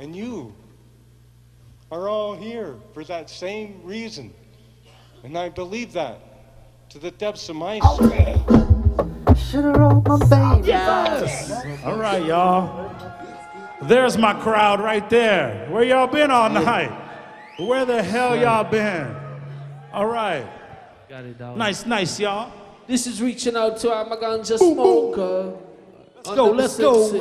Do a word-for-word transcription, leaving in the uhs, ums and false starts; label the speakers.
Speaker 1: And you are all here for that same reason. And I believe that to the depths of my soul.
Speaker 2: Should've rolled my baby.
Speaker 3: Yes! All right, y'all. There's my crowd right there. Where y'all been all night? Where the hell y'all been? All right.
Speaker 4: Got it, dog.
Speaker 3: Nice, nice, y'all.
Speaker 4: This is reaching out to our Maganja smoker.
Speaker 3: Let's go, let's go.